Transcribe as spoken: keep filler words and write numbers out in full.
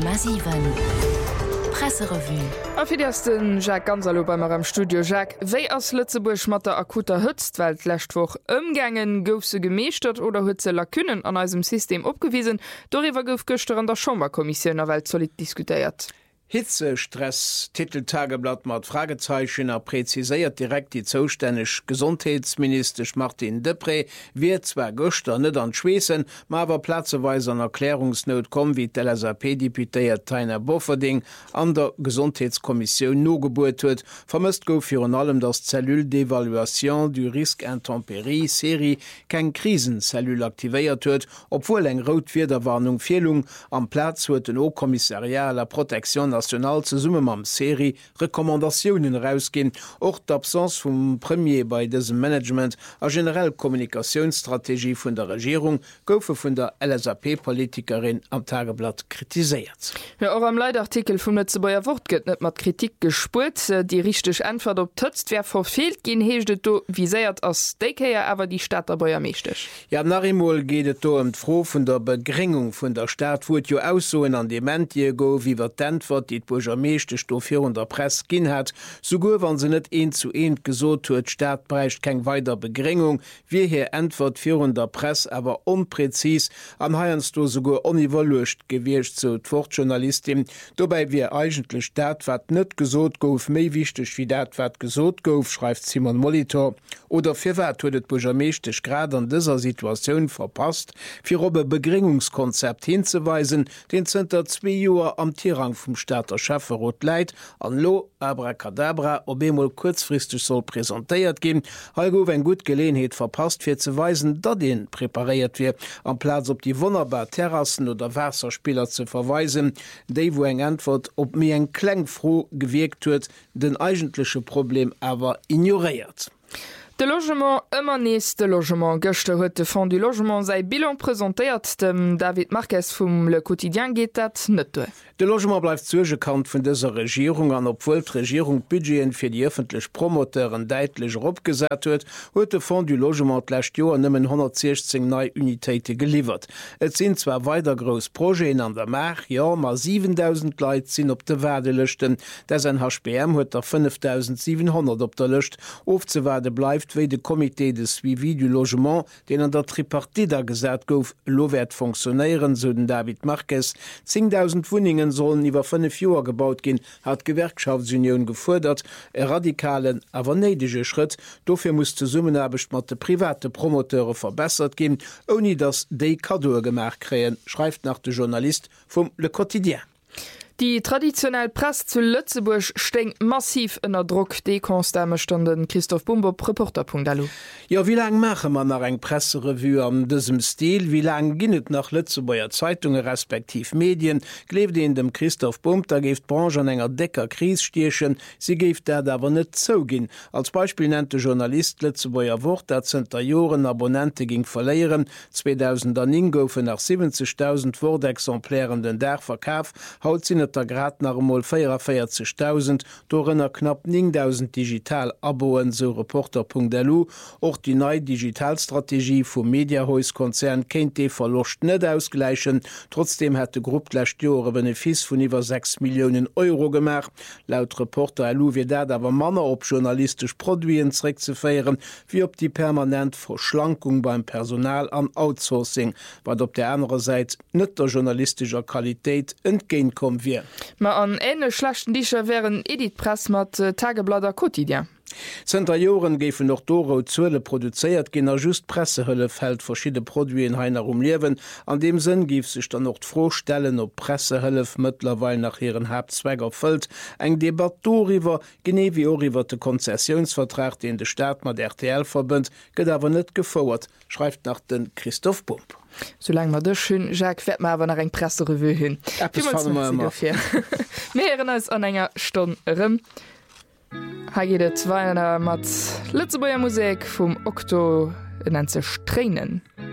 Massiven. Presserevue. Auf den Jacques Gonzalo bei mir am Studio. Jacques, wéi ass Lützeburg mat der akuter Hütztwelt lächtwoch ëmgängen gouf se gemeeschtert oder huet ze Lakünnen an eisem System opgewiesen, doriwer gouf gëster an der Schombakommission der Welt solid diskutiert. Hitze, Stress, Titeltageblatt mat Fragezeichen er präziséiert direkt die zoustännech Gesundheitsminister Martin Depré, wie zwer Göster net an Schweessen, mawer platzeweise an Erklärungsnot kom wie L S A P-Deputéiert Tainer Bofferding an der Gesundheitskommission no geburt huet, vermëst gouf fir an allem das Zellul d'Evaluation du Risque Intempérie Serie kein Krisenzellul aktivéiert huet, obwohl eng Rotwiederwarnung Fehlung am Platz huet den O-Kommissarialer Protektion national ze summe am Serie Rekommandationen rausgehen, och d'Absence vum Premier bei diesem Management a generell Kommunikationsstrategie vun der Regierung goufe vun der L S A P-Politikerin am Tageblatt kritisiert. Ja, auch am Leitartikel vum Letzebauer Wort gëtt net mat Kritik gespurt, die richtig Antwort op tötzt wer verfehlt gin heeschtet do wie säiert ass Dekeier awer die Stadt dabei mechtech. Ja Narimol gehtt do em Fro vun der Begringung vun der Staat wot jo aussoen an de Mentie go wiewer d'Antwort die Burger meeschte Stofir und der Press ginn hat, so go wann se net een zu een gesot huet, Staat breicht keng weiter Begringung, wie hier Antwort vir der Press aber unpräzis an heernst du sogar onivalucht gewircht zu Fortjournalistin, dobei wir eigentlich dat wat net gesot gouf méi wichtig wie dat wat gesot gouf, schreibt Simon Molitor, oder fir wat huet Burger meeschtech grad an dieser Situation verpasst, fir op e Begringungskonzept hinzuweisen, den Zter zwei Joer am Tierrang vom Staat der Schafferrot leit an lo abracadabra ob emol kurzfristig soll präsentiert gehen, Halgo wenn gut Gelegenheit verpasst fir zu weisen, dat den präpariert wird am Platz op die wunderbar Terrassen oder Wasserspieler zu verweisen, de wo eng Antwort ob mir en klangfroh gewirkt huet, den eigentliche Problem aber ignoriert. De Logement ëmmer nees de Logement Gëchte huet de Fond du Logement sei Bilan präsentéiert dem David Marquez vum Le Quotidien geht dat net. De Logement bleif zugekant vun dieser Regierung an obwohl d' Regierung Budgeten fir die öffentlich Promoteuren deitlich opgesat huet, huet de Fond du Logement lächt Joer nëmmen hundertsechzehn neii Unitéite geliefert. Et sinn zwar weiter gros Proen an der Mer, ja ma siebentausend Leiit sinn op de Werde lechten, dats en H P M huet der fünftausendsiebenhundert op der Lëcht ofzewerde bleif wéi de Komitee de Suivi du Logement, den an der Tripartida gesat gouf, lowert funktionéieren so den David Marquez. zehntausend Wuningen sollen iwwer fünf Joer gebaut gin, hat Gewerkschaftsunion gefordert, e radikalen, awer neidege Schritt, dofir muss de Summenerbecht mat de private Promoteure verbessert gin, oni dass déi Kadoer gemerk kreen, schreift nach de Journalist vum Le Quotidien. Die traditionell Press zu Lützeburg steng massiv ënner Druck de konstame Stunden Christoph Bumbo Reporter.lu. Ja wie lang mache man nach eng Presserevue an diesem Stil, wie lang ginnet nach Lützeburger Zeitungen respektiv Medien, klebte in dem Christoph Bumb, da geft Branche an enger Decker Krisstierchen, sie geft der dawer net zo gin. Als Beispiel nannte Journalist Lützeburger Wort, dat zenter Joren Abonnente ging verleieren, zweitausendneun goufen nach siebzigtausend Wortexemplären den der Verkauf, haut sinn der Grad nach mal vierundvierzigtausend, dorenner knapp neuntausend digital Aboen so Reporter.lu. Auch die neue Digitalstrategie vom Mediahauskonzern kennt die Verlust net ausgleichen. Trotzdem hat de Gruppe letztes Jahr ein Benefis von über sechs Millionen Euro gemacht. Laut Reporter.lu wird dat aber Manner op journalistisch Produiten zurückzuführen, wie ob die permanent Verschlankung beim Personal an Outsourcing, was op der anderen Seite net der journalistischer Qualität entgehen kommt wir. Ma an ene schlechten Dicher wären Edith Press mat äh, Tageblatter Quotidien. Zter Joren géfen noch Doro zuele produzéiert genner just Pressehëlle fät verschiedene Produien heiner umliewen. An dem Sinn gif sich dann noch vorstellen, ob Pressehëllef mëtlerweil nach ihren Hauptzwäger fëllt. Eng Debattoriwer gene wie oriwwer de Konzessionsvertrag, den de Staat mat R T L verbënnt, gët awer net gefauerert, schreibt nach den Christoph Bumb. Solang man das schön Jacques fährt man aber nach eng Presserevue hin. Mehreren als an enger Stunde rum. Ha geht zwei mat Lützeburger Musik vom Okto nennt se Strähnen.